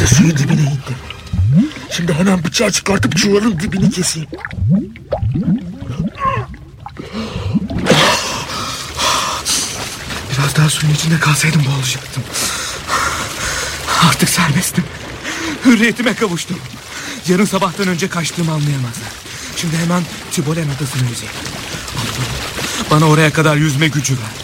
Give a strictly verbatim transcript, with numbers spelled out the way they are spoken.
suyun dibine indim. Şimdi hemen bıçağı çıkartıp çuvalın dibini keseyim. Biraz daha suyun içinde kalsaydım boğulacaktım. Artık serbestim. Hürriyetime kavuştum. Yarın sabahtan önce kaçtığımı anlayamazlar. Şimdi hemen Tibolen adasına yüzeyim. Allah'ım, bana oraya kadar yüzme gücü ver.